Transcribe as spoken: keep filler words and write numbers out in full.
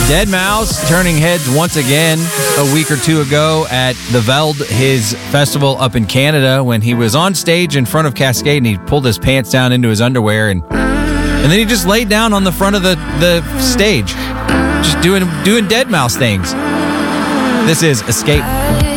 deadmau five turning heads once again a week or two ago at the Veld, his festival up in Canada, when he was on stage in front of Cascade and he pulled his pants down into his underwear and and then he just laid down on the front of the, the stage, just doing doing deadmau five things. This is Escape.